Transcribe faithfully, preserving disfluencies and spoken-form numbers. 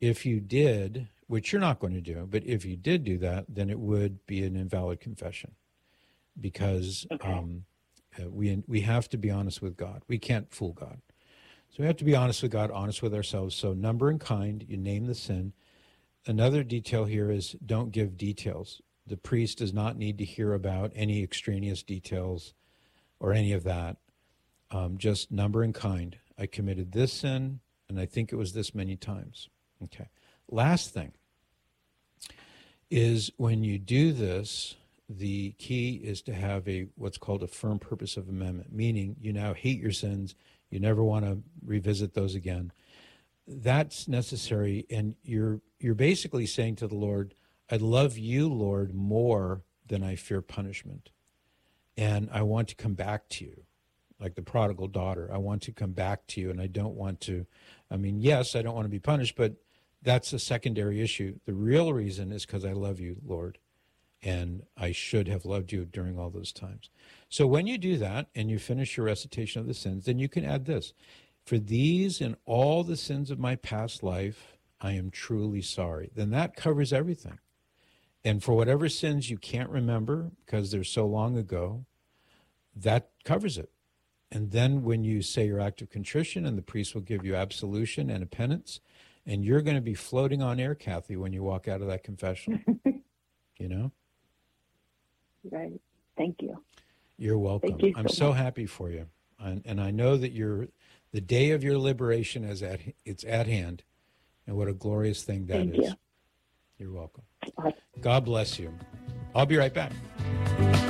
If you did, which you're not going to do, but if you did do that, then it would be an invalid confession, because Okay. um, uh, we we have to be honest with God. We can't fool God. So we have to be honest with God, honest with ourselves. So number and kind, you name the sin. Another detail here is don't give details. The priest does not need to hear about any extraneous details or any of that. Um, just number and kind. I committed this sin, and I think it was this many times. Okay. Last thing is, when you do this, the key is to have a what's called a firm purpose of amendment, meaning you now hate your sins, you never want to revisit those again. That's necessary, and you're you're basically saying to the Lord, I love you, Lord, more than I fear punishment, and I want to come back to you. Like the prodigal daughter, I want to come back to you, and I don't want to, I mean, yes, I don't want to be punished, but that's a secondary issue. The real reason is because I love you, Lord, and I should have loved you during all those times. So when you do that and you finish your recitation of the sins, then you can add this. For these and all the sins of my past life, I am truly sorry. Then that covers everything. And for whatever sins you can't remember because they're so long ago, that covers it. And then when you say your act of contrition, and the priest will give you absolution and a penance, and you're going to be floating on air, Kathy, when you walk out of that confessional. You know? Right. Thank you. You're welcome. Thank you I'm so so much. happy for you. And, and I know that you're, the day of your liberation is at, it's at hand. And what a glorious thing that Thank is. you. You're welcome. Awesome. God bless you. I'll be right back.